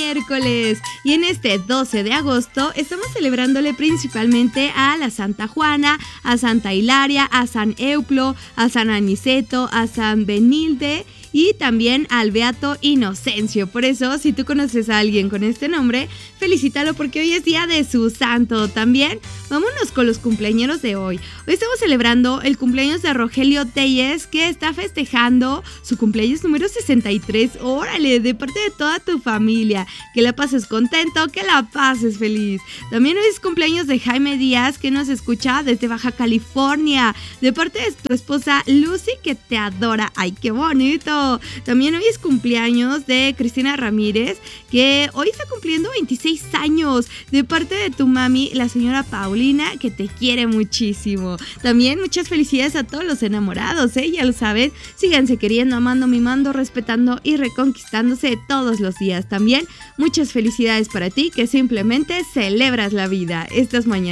miércoles y en este 12 de agosto estamos celebrándole principalmente a la Santa Juana, a Santa Hilaria, a San Euplo, a San Aniceto, a San Benilde y también al Beato Inocencio. Por eso, si tú conoces a alguien con este nombre, felicítalo porque hoy es día de su santo. También, vámonos con los cumpleañeros de hoy. Hoy estamos celebrando el cumpleaños de Rogelio Telles, que está festejando su cumpleaños número 63. ¡Órale! De parte de toda tu familia. Que la pases contento, que la pases feliz. También hoy es cumpleaños de Jaime Díaz, que nos escucha desde Baja California. De parte de tu esposa Lucy, que te adora. ¡Ay, qué bonito! También hoy es cumpleaños de Cristina Ramírez, que hoy está cumpliendo 26 años, de parte de tu mami, la señora Paulina, que te quiere muchísimo. También muchas felicidades a todos los enamorados, ya lo saben, síganse queriendo, amando, mimando, respetando y reconquistándose todos los días. También muchas felicidades para ti, que simplemente celebras la vida estas mañanas.